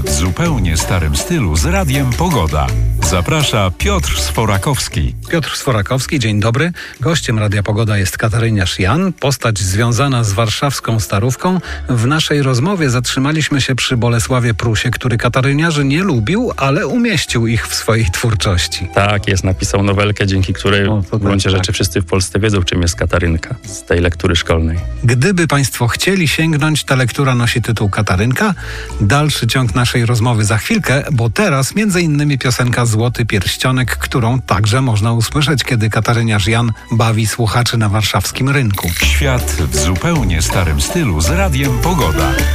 w zupełnie starym stylu z Radiem Pogoda. Zaprasza Piotr Sforakowski. Piotr Sforakowski, dzień dobry. Gościem Radia Pogoda jest Kataryniarz Jan, postać związana z warszawską Starówką. W naszej rozmowie zatrzymaliśmy się przy Bolesławie Prusie, który kataryniarzy nie lubił, ale umieścił ich w swojej twórczości. Tak, napisał nowelkę, dzięki której w gruncie rzeczy wszyscy w Polsce wiedzą, czym jest Katarynka z tej lektury szkolnej. Gdyby Państwo chcieli sięgnąć, ta lektura nosi tytuł Katarynka. Dalszy ciąg naszej rozmowy za chwilkę, bo teraz m.in. piosenka Złoty Pierścionek, którą także można usłyszeć, kiedy Kataryniarz Jan bawi słuchaczy na warszawskim rynku. Świat w zupełnie starym stylu z Radiem Pogoda.